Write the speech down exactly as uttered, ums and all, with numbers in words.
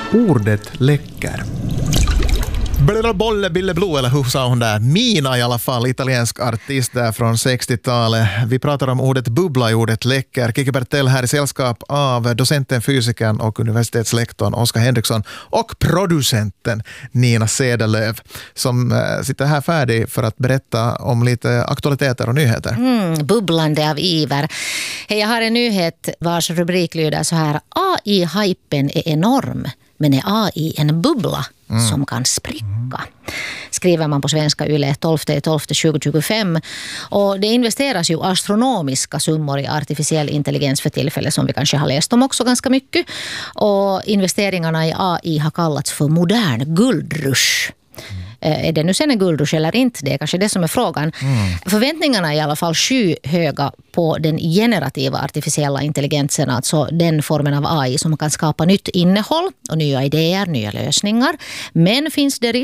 Ordet läcker. Bolle Bille Blue, eller hur sa hon där? Mina i alla fall, italiensk artist där från sextiotalet. Vi pratar om ordet bubbla i ordet läcker. Kiki Bertell här i sällskap av docenten, fysikern och universitetslektorn Oskar Henriksson och producenten Nina Cederlöv som äh, sitter här färdig för att berätta om lite aktualiteter och nyheter. Mm, bubblande av iver. Hej, jag har en nyhet vars rubrik lyder så här: A I-hypen är enorm, men är A I en bubbla mm. som kan spricka? Skriver man på Svenska Yle tolfte tolfte tjugohundratjugofem. Och det investeras ju astronomiska summor i artificiell intelligens för tillfället, som vi kanske har läst om också ganska mycket. Och investeringarna i A I har kallats för modern guldrush. Är det nu sen en guldrush eller inte? Det är kanske det som är frågan. Mm. Förväntningarna är i alla fall skyhöga på den generativa artificiella intelligensen, alltså den formen av A I som kan skapa nytt innehåll och nya idéer, nya lösningar. Men finns det